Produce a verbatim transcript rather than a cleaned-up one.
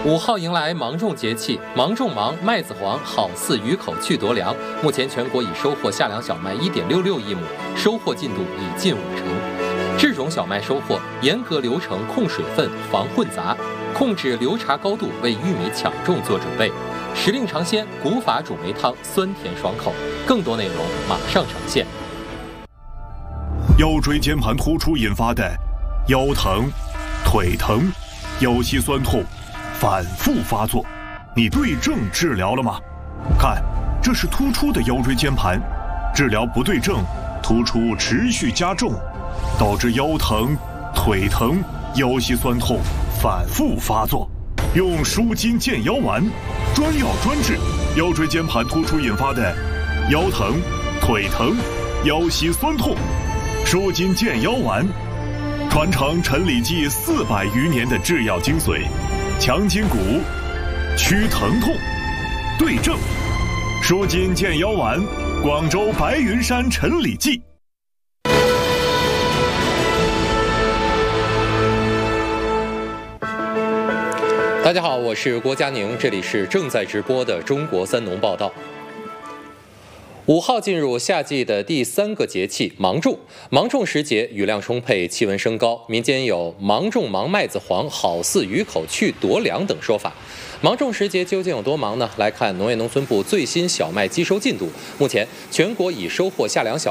五号迎来芒种节气，芒种芒，麦子黄，好似鱼口去夺粮。目前全国已收获夏粮小麦一点六六亿亩，收获进度已近五成。制种小麦收获，严格流程控水分、防混杂，控制流茶高度，为玉米抢种做准备。时令尝鲜，古法煮梅汤，酸甜爽口。更多内容马上呈现。 腰椎间盘突出引发的腰疼、腿疼、腰膝酸痛反复发作，你对症治疗了吗？看，这是突出的腰椎间盘，治疗不对症，突出持续加重，导致腰疼、腿疼、腰膝酸痛反复发作。用舒筋健腰丸，专药专治腰椎间盘突出引发的腰疼、腿疼、腰膝酸痛。舒筋健腰丸，传承陈李济四百余年的制药精髓，强筋骨，祛疼痛，对症。舒筋健腰丸，广州白云山陈李济。 大家好，我是郭佳宁，这里是正在直播的中国三农报道。五号进入夏季的第三个节气芒种，芒种时节雨量充沛，气温升高，民间有芒种芒麦子黄，好似鱼口去夺粮等说法。芒种时节究竟有多忙呢？来看农业农村部最新小麦机收进度。目前全国已收获夏粮小